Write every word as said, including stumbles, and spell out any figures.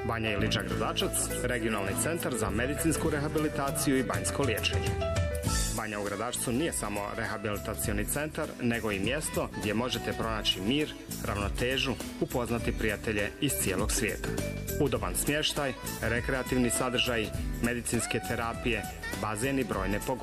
Banja Iliča Gradačac, regionalni centar za medicinsku rehabilitaciju i banjsko liječenje. Banja u Gradačcu nije samo rehabilitacioni centar, nego i mjesto gdje možete pronaći mir, ravnotežu, upoznati prijatelje iz cijelog svijeta. Udoban smještaj, rekreativni sadržaj, medicinske terapije, bazen i brojne pogodnosti.